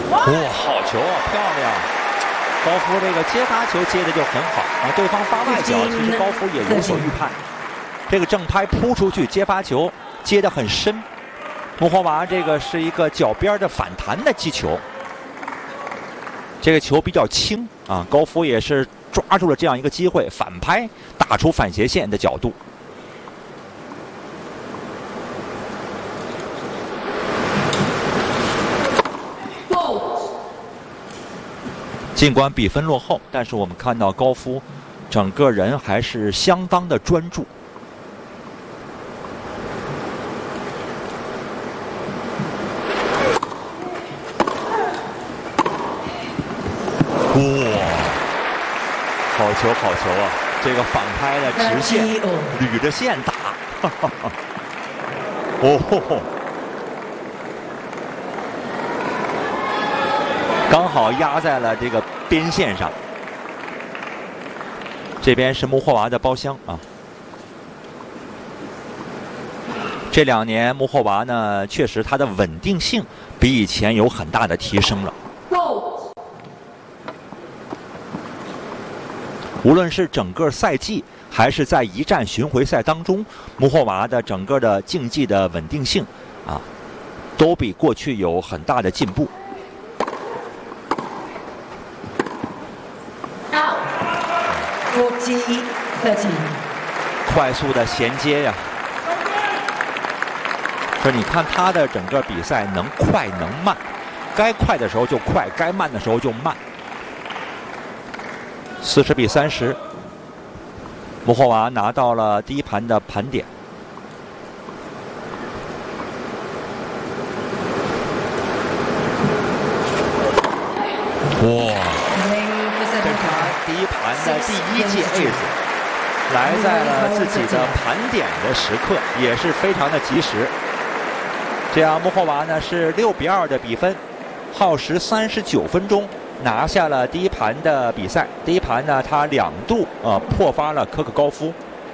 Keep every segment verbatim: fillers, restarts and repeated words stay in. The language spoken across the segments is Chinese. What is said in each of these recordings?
哇，好球啊，漂亮！高夫这个接发球接的就很好啊，对方发外角，其实高夫也有所预判。这个正拍扑出去，接发球接得很深。穆霍娃这个是一个脚边的反弹的击球，这个球比较轻啊，高夫也是抓住了这样一个机会，反拍打出反斜线的角度。尽管比分落后，但是我们看到高夫整个人还是相当的专注。哇，好球好球啊！这个反拍的直线，捋着线打，哈哈哈。哦吼吼，刚好压在了这个边线上。这边是穆霍娃的包厢啊。这两年穆霍娃呢，确实它的稳定性比以前有很大的提升了。无论是整个赛季，还是在一站巡回赛当中，穆霍娃的整个的竞技的稳定性啊，都比过去有很大的进步。快速的衔接呀！说你看他的整个比赛能快能慢，该快的时候就快，该慢的时候就慢。四十比三十，穆霍娃拿到了第一盘的盘点。哇！这是他第一盘的第一届 ace， 来在了自己的盘点的时刻，也是非常的及时。这样穆霍娃呢是六比二的比分，耗时三十九分钟。拿下了第一盘的比赛，第一盘呢，他两度呃破发了科克高夫。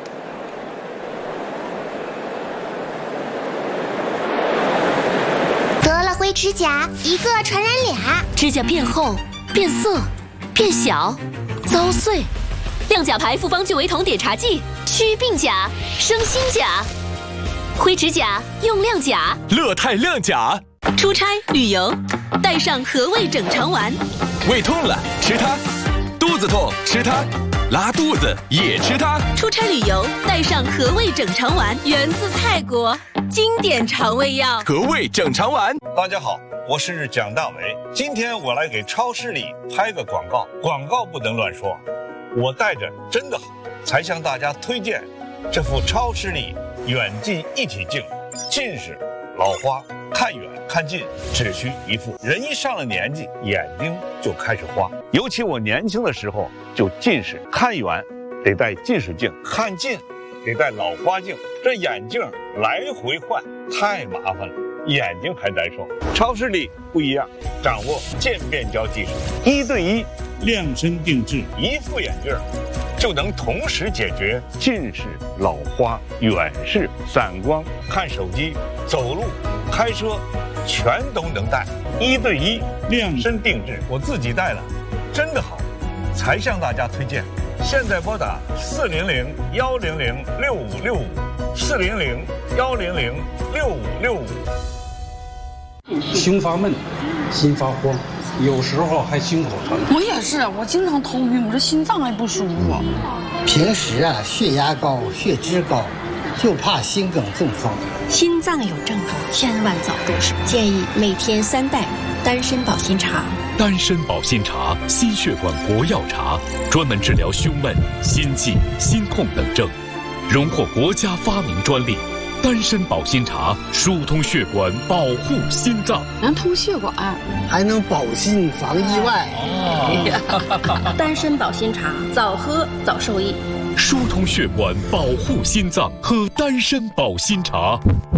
得了灰指甲，一个传染俩， 指甲变厚、变色、变小、遭碎。亮甲牌复方聚维酮碘茶剂，祛病甲、生新甲。灰指甲用亮甲， 乐泰亮甲。 出差旅游，带上和味整肠丸。 胃痛了吃它，肚子痛吃它，拉肚子也吃它。 出差旅游带上和味整肠丸，源自泰国，经典肠胃药。 和味整肠丸。 大家好，我是蒋大为，今天我来给超视力拍个广告，广告不能乱说。我戴着真的好，才向大家推荐这副超视力远近一体镜，近视、老花。看远看近只需一副，人一上了年纪，眼睛就开始花。尤其我年轻的时候就近视，看远得戴近视镜，看近得戴老花镜，这眼镜来回换太麻烦了，眼睛还难受。超视力不一样，掌握渐变焦技术，一对一量身定制，一副眼镜就能同时解决近视、老花、远视、散光、看手机、走路、开车，全都能戴，一对一量身定制，我自己戴了，真的好，才向大家推荐。现在拨打四零零幺零零六五六五，四零零幺零零六五六五。 胸发闷，心发慌，有时候还心口疼。 我也是，我经常头晕，我这心脏还不舒服。 平时啊，血压高，血脂高，就怕心梗中风。 心脏有症状，千万早入手。建议每天三袋丹参保心茶。 丹参保心茶，心血管国药茶，专门治疗胸闷、心悸、心痛等症，荣获国家发明专利。丹参保心茶疏通血管，保护心脏， 能通血管， 还能保心防意外。 哦、丹参保心茶，早喝早受益。 疏通血管，保护心脏，喝丹参保心茶。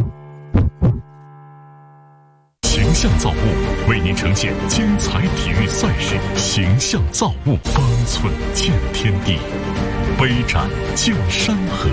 形象造物为您呈现精彩体育赛事，形象造物，方寸见天地，杯盏见山河。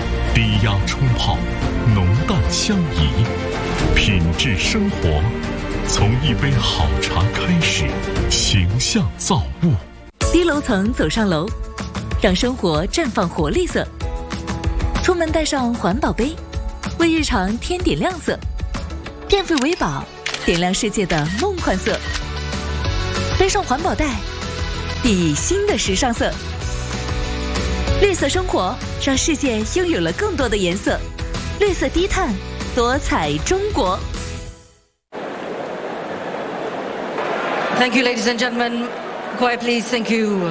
低压冲泡，浓淡相宜，品质生活， 从一杯好茶开始，形象造物。 低楼层走上楼，让生活绽放活力色。出门带上环保杯，为日常添点亮色。电费维宝，点亮世界的梦幻色。背上环保袋，熠熠新的时尚色。绿色生活，让世界拥有了更多的颜色。绿色低碳，多彩中国。 Thank you, ladies and gentlemen. Quiet, please. Thank you.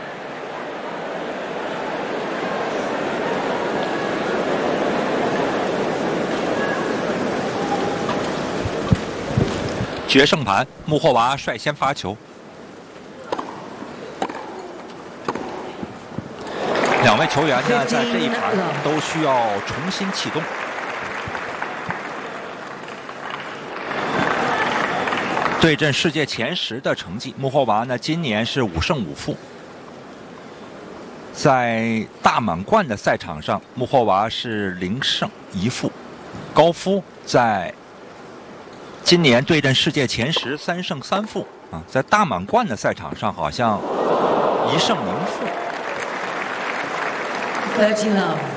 决胜盘，穆霍娃率先发球。两位球员呢，在这一盘都需要重新启动。对阵世界前十的成绩，穆霍娃呢今年是五胜五负。在大满贯的赛场上，穆霍娃是零胜一负。高夫在今年对阵世界前十三胜三负啊，在大满贯的赛场上好像一胜零负。 thirty love.